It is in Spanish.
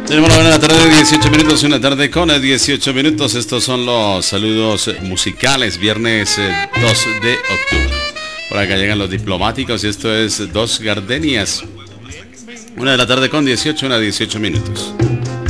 Tenemos la buena tarde, 18 minutos, una tarde con 18 minutos. Estos son los saludos musicales, viernes 2 de octubre. Por acá llegan los diplomáticos y esto es Dos Gardenias. Una de la tarde con 18, una 18 minutos.